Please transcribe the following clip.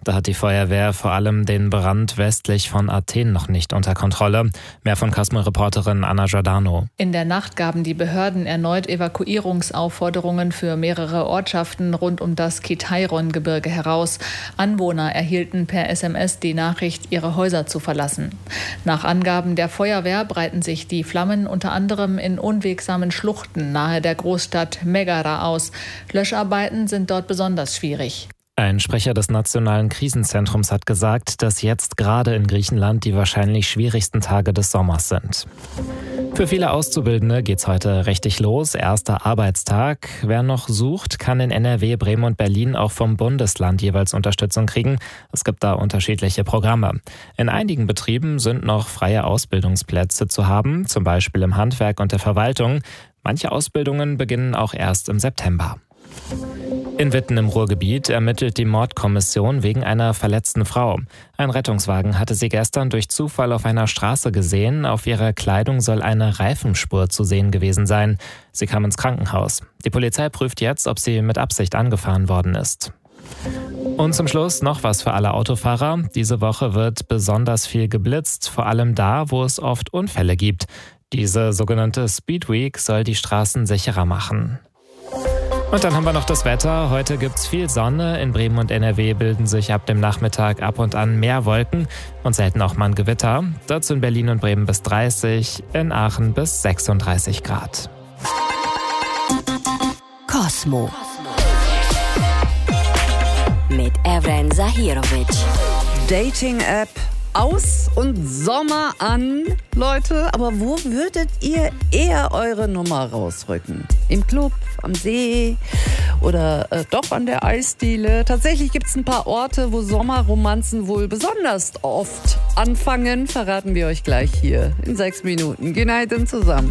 Da hat die Feuerwehr vor allem den Brand westlich von Athen noch nicht unter Kontrolle. Mehr von Cosmo-Reporterin Anna Giordano. In der Nacht gaben die Behörden erneut Evakuierungsaufforderungen für mehrere Ortschaften rund um das Kitairon-Gebirge heraus. Anwohner erhielten per SMS die Nachricht, ihre Häuser zu verlassen. Nach Angaben der Feuerwehr breiten sich die Flammen unter anderem in unwegsamen Schluchten nahe der Großstadt Megara aus. Löscharbeiten sind dort besonders schwierig. Ein Sprecher des Nationalen Krisenzentrums hat gesagt, dass jetzt gerade in Griechenland die wahrscheinlich schwierigsten Tage des Sommers sind. Für viele Auszubildende geht's heute richtig los. Erster Arbeitstag. Wer noch sucht, kann in NRW, Bremen und Berlin auch vom Bundesland jeweils Unterstützung kriegen. Es gibt da unterschiedliche Programme. In einigen Betrieben sind noch freie Ausbildungsplätze zu haben, zum Beispiel im Handwerk und der Verwaltung. Manche Ausbildungen beginnen auch erst im September. In Witten im Ruhrgebiet ermittelt die Mordkommission wegen einer verletzten Frau. Ein Rettungswagen hatte sie gestern durch Zufall auf einer Straße gesehen. Auf ihrer Kleidung soll eine Reifenspur zu sehen gewesen sein. Sie kam ins Krankenhaus. Die Polizei prüft jetzt, ob sie mit Absicht angefahren worden ist. Und zum Schluss noch was für alle Autofahrer. Diese Woche wird besonders viel geblitzt, vor allem da, wo es oft Unfälle gibt. Diese sogenannte Speed Week soll die Straßen sicherer machen. Und dann haben wir noch das Wetter. Heute gibt's viel Sonne. In Bremen und NRW bilden sich ab dem Nachmittag ab und an mehr Wolken und selten auch mal ein Gewitter. Dazu in Berlin und Bremen bis 30, in Aachen bis 36 Grad. Cosmo mit Evren Zahirovic. Dating-App aus und Sommer an, Leute. Aber wo würdet ihr eher eure Nummer rausrücken? Im Club, am See oder doch an der Eisdiele? Tatsächlich gibt es ein paar Orte, wo Sommerromanzen wohl besonders oft anfangen. Verraten wir euch gleich hier in 6 Minuten. Goneiten zusammen.